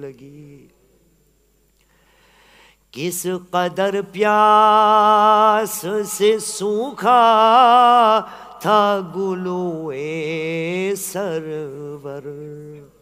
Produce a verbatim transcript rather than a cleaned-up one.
लगी। किस कदर प्यास से सूखा था गुलूए सरवर,